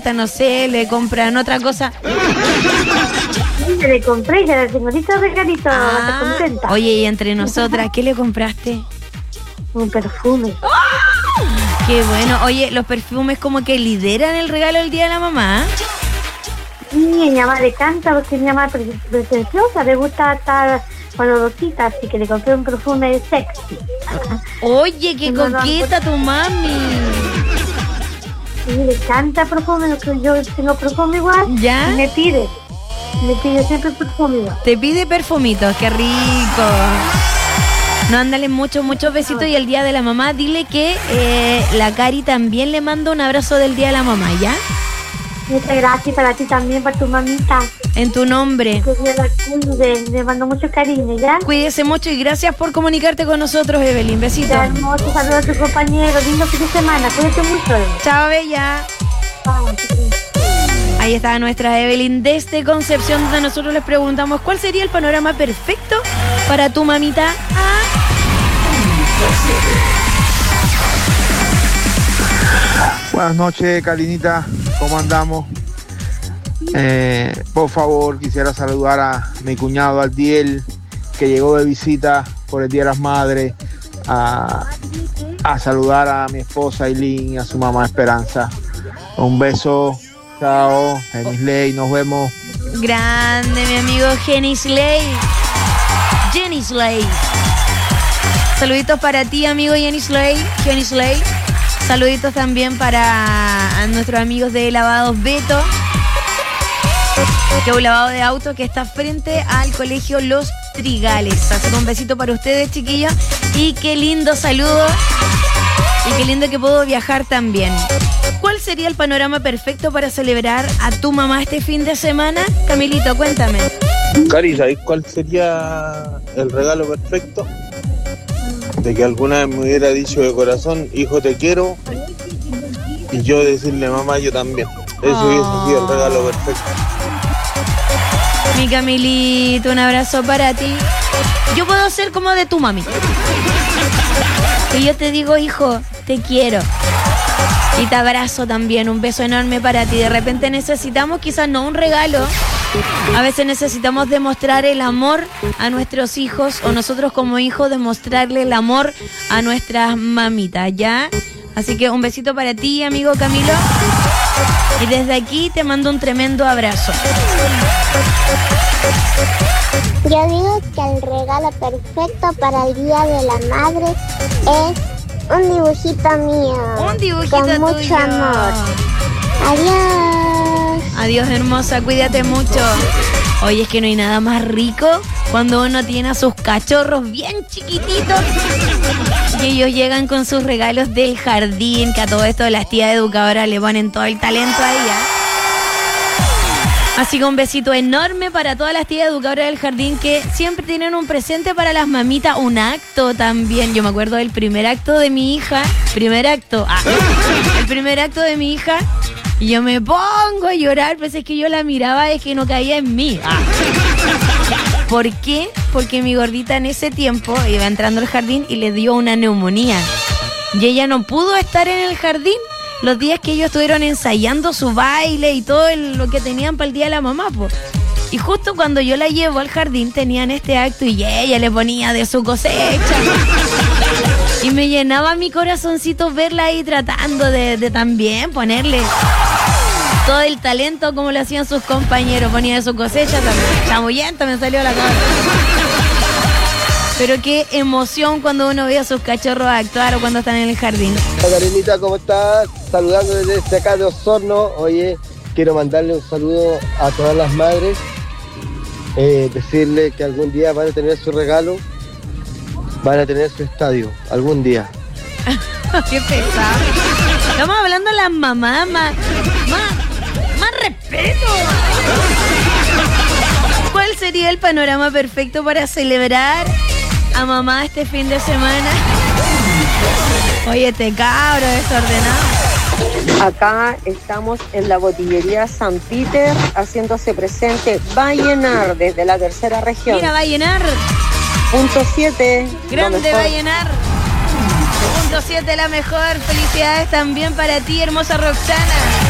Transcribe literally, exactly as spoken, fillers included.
torta, no sé, le compran otra cosa. Le compré, ya le tengo listo regalito, Ah, está contenta. oye, y entre nosotras, ¿qué le compraste? Un perfume. Qué bueno. Oye, los perfumes como que lideran el regalo del Día de la Mamá. Sí, mi mamá le canta porque mi mamá es preciosa, le gusta estar olorosita, así que le compré un perfume sexy. Oye, qué No, no, coqueta tu mami. Sí, le canta perfume, yo tengo perfume igual. ¿Ya? Y me pide, me pide siempre perfume igual. Te pide perfumitos, qué rico. No, ándale muchos, muchos besitos y el Día de la Mamá, dile que eh, la Cari también le manda un abrazo del Día de la Mamá, ¿ya? Muchas gracias para ti también, para tu mamita. En tu nombre. Que Dios la cuide, le mando mucho cariño, ¿ya? Cuídese mucho y gracias por comunicarte con nosotros, Evelyn. Besitos. Qué hermoso, saludos a tu compañero, lindo fin de semana, cuídate mucho. Chao, bella. Chao. Ahí está nuestra Evelyn desde Concepción, donde nosotros les preguntamos cuál sería el panorama perfecto para tu mamita. Ah. Buenas noches, Karinita, ¿cómo andamos? Eh, por favor, quisiera saludar a mi cuñado Aldiel, que llegó de visita por el Día de las Madres, a, a saludar a mi esposa Aileen y a su mamá Esperanza. Un beso, chao, Genisley, nos vemos. Grande, mi amigo Jenny Slay. Jenny Slay. Saluditos para ti, amigo Jenny Slay. Jenny Slay. Saluditos también para a nuestros amigos de Lavados Beto, que es un lavado de auto que está frente al colegio Los Trigales. Así que un besito para ustedes, chiquillos. Y qué lindo saludo. Y qué lindo que puedo viajar también. ¿Cuál sería el panorama perfecto para celebrar a tu mamá este fin de semana? Camilito, cuéntame. Cari, ¿sabes cuál sería el regalo perfecto? De que alguna vez me hubiera dicho de corazón, hijo te quiero, y yo decirle mamá yo también. Eso Oh. hubiese sido el regalo perfecto. Mi Camilito, un abrazo para ti. Yo puedo ser como de tu mami. Y yo te digo, hijo, te quiero. Y te abrazo también, un beso enorme para ti. De repente necesitamos quizás no un regalo. A veces necesitamos demostrar el amor a nuestros hijos o nosotros como hijos demostrarle el amor a nuestras mamitas, ¿ya? Así que un besito para ti, amigo Camilo. Y desde aquí te mando un tremendo abrazo. Yo digo que el regalo perfecto para el Día de la Madre es un dibujito mío. Un dibujito con mucho tuyo. amor. Adiós. Adiós, hermosa, cuídate mucho. Oye, es que no hay nada más rico cuando uno tiene a sus cachorros bien chiquititos y ellos llegan con sus regalos del jardín, que a todo esto las tías educadoras le ponen todo el talento ahí, ¿eh? Así que un besito enorme para todas las tías educadoras del jardín que siempre tienen un presente para las mamitas, un acto también. Yo me acuerdo del primer acto de mi hija, primer acto, ah, el primer acto de mi hija, y yo me pongo a llorar, pues es que yo la miraba, es que no caía en mí. Ah. ¿Por qué? Porque mi gordita en ese tiempo iba entrando al jardín y le dio una neumonía. Y ella no pudo estar en el jardín los días que ellos estuvieron ensayando su baile y todo el, lo que tenían para el Día de la Mamá, pues. Y justo cuando yo la llevo al jardín tenían este acto y ella le ponía de su cosecha. Y me llenaba mi corazoncito verla ahí tratando de, de también ponerle todo el talento como lo hacían sus compañeros. Ponía de su cosecha también. Chamullenta me salió a la cabeza. Pero qué emoción cuando uno ve a sus cachorros actuar o cuando están en el jardín. Hola Karinita, ¿cómo estás? Saludando desde acá de Osorno. Oye, quiero mandarle un saludo a todas las madres. Eh, decirle que algún día van a tener su regalo, van a tener su estadio, algún día. Qué pesado. Estamos hablando de las mamás, más, más, más respeto. ¿Cuál sería el panorama perfecto para celebrar a mamá este fin de semana? Oye, este cabro desordenado. Acá estamos en la botillería San Peter haciéndose presente Vallenar desde la tercera región. Mira, Vallenar. Punto siete. Grande Vallenar. Punto siete la mejor. Felicidades también para ti, hermosa Roxana.